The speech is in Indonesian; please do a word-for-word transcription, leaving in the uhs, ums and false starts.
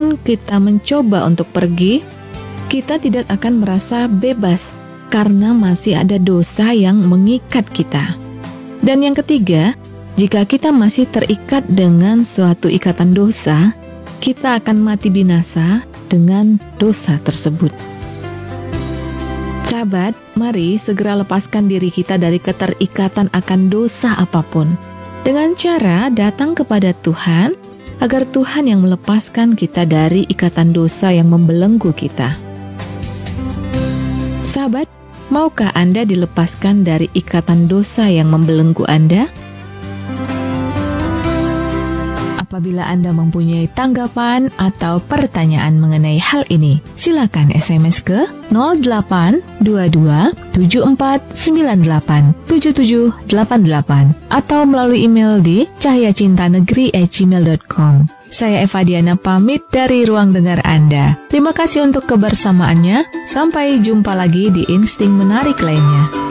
Walaupun kita mencoba untuk pergi, kita tidak akan merasa bebas karena masih ada dosa yang mengikat kita. Dan yang ketiga, jika kita masih terikat dengan suatu ikatan dosa, kita akan mati binasa dengan dosa tersebut. Sahabat, mari segera lepaskan diri kita dari keterikatan akan dosa apapun, dengan cara datang kepada Tuhan, agar Tuhan yang melepaskan kita dari ikatan dosa yang membelenggu kita. Sahabat, maukah Anda dilepaskan dari ikatan dosa yang membelenggu Anda? Apabila Anda mempunyai tanggapan atau pertanyaan mengenai hal ini, silakan S M S ke nol delapan dua dua tujuh empat sembilan delapan tujuh tujuh delapan delapan atau melalui email di cahyacintanegeri at gmail dot com. Saya Eva Diana pamit dari Ruang Dengar Anda. Terima kasih untuk kebersamaannya. Sampai jumpa lagi di Insting Menarik lainnya.